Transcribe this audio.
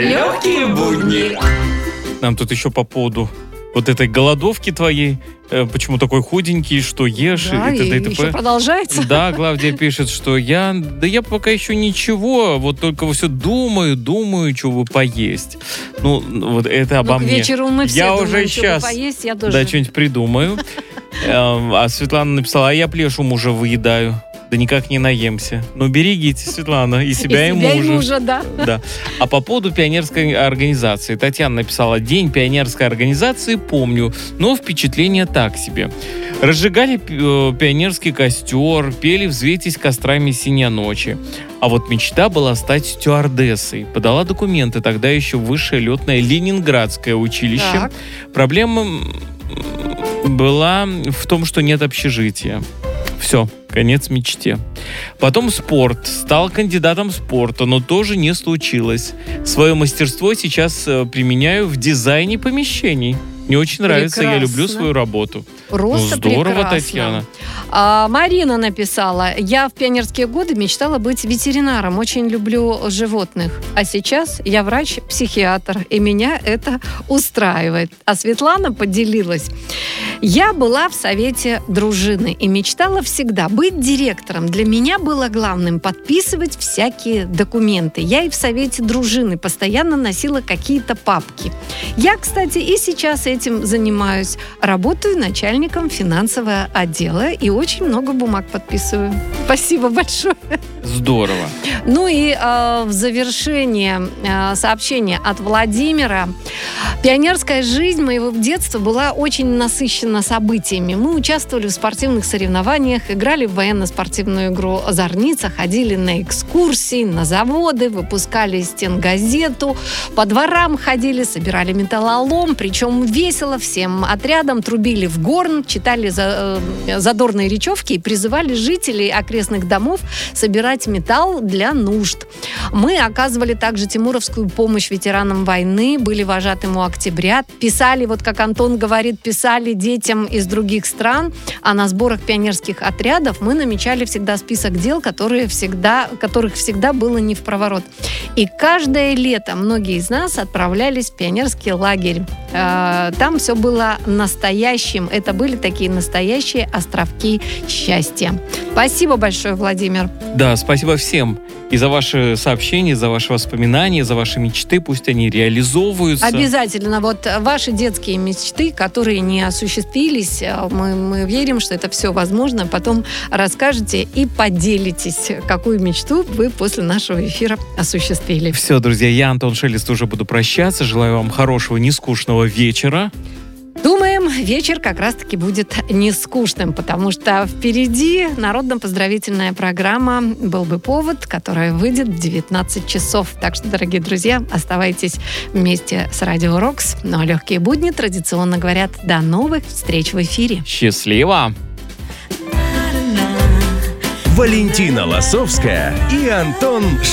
Легкие будни. Нам тут еще по поводу вот этой голодовки твоей, почему такой худенький, что ешь, Да, и т.д. и т.п. еще продолжается. Да, Клавдия пишет, что я пока еще ничего, вот только все думаю, что бы поесть. Ну, вот это обо К мне. вечеру мы все Я думаем, уже что сейчас, поесть, я тоже. да, что-нибудь придумаю. А Светлана написала, а я плешу мужа выедаю. Да никак не наемся. Ну, берегите, Светлана, и себя, и мужа. Да. Да. А по поводу пионерской организации. Татьяна написала, день пионерской организации помню, но впечатление так себе. Разжигали пионерский костер, пели «Взвейтесь кострами синей ночи». А вот мечта была стать стюардессой. Подала документы, тогда еще высшее летное Ленинградское училище. Так. Проблема была в том, что нет общежития. Все, конец мечте. Потом спорт. Стал кандидатом спорта, но тоже не случилось. Свое мастерство сейчас применяю в дизайне помещений. Мне очень нравится, я люблю свою работу. Просто здорово, прекрасно. Татьяна. Марина написала, я в пионерские годы мечтала быть ветеринаром, очень люблю животных. А сейчас я врач-психиатр, и меня это устраивает. А Светлана поделилась. Я была в совете дружины и мечтала всегда быть директором. Для меня было главным подписывать всякие документы. Я и в совете дружины постоянно носила какие-то папки. Я, кстати, и сейчас этим занимаюсь. Работаю начальником финансового отдела и очень много бумаг подписываю. Спасибо большое. Здорово. Ну и в завершение сообщение от Владимира. Пионерская жизнь моего детства была очень насыщена событиями. Мы участвовали в спортивных соревнованиях, играли в военно-спортивную игру «Озорница», ходили на экскурсии, на заводы, выпускали стенгазету, по дворам ходили, собирали металлолом, причем весело всем отрядом трубили в горн, читали задорные речевки и призывали жителей окрестных домов собирать металл для нужд. Мы оказывали также тимуровскую помощь ветеранам войны, были вожатым у октября, писали, вот как Антон говорит, писали детям из других стран, а на сборах пионерских отрядов мы намечали всегда список дел, которых всегда было не впроворот. И каждое лето многие из нас отправлялись в пионерский лагерь. Там все было настоящим. Это были такие настоящие островки счастья. Спасибо большое, Владимир. Да, спасибо всем и за ваши сообщения, за ваши воспоминания, за ваши мечты. Пусть они реализовываются. Обязательно. Вот ваши детские мечты, которые не осуществились, мы верим, что это все возможно. Потом расскажете и поделитесь, какую мечту вы после нашего эфира осуществили. Все, друзья, я, Антон Шелест, уже буду прощаться. Желаю вам хорошего, нескучного вечера. Думаем, вечер как раз-таки будет не скучным, потому что впереди народно-поздравительная программа «Был бы повод», которая выйдет в 19 часов. Так что, дорогие друзья, оставайтесь вместе с Радио Рокс. Ну а легкие будни традиционно говорят до новых встреч в эфире. Счастливо! Валентина Лосовская и Антон